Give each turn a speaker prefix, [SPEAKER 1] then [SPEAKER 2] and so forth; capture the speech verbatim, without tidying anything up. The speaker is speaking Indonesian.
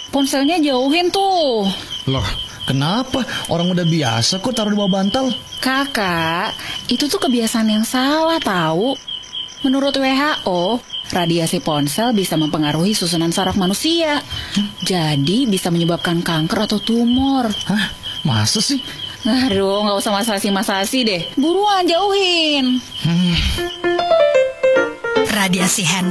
[SPEAKER 1] ponselnya jauhin tuh.
[SPEAKER 2] Loh, kenapa? Orang udah biasa kok taruh di bawah bantal.
[SPEAKER 1] Kakak, itu tuh kebiasaan yang salah tahu. Menurut W H O, radiasi ponsel bisa mempengaruhi susunan saraf manusia. Hmm? Jadi bisa menyebabkan kanker atau tumor.
[SPEAKER 2] Hah? Masa sih?
[SPEAKER 1] Aduh, nggak usah masasi-masasi deh. Buruan jauhin.
[SPEAKER 3] Hmm. Radiasi hand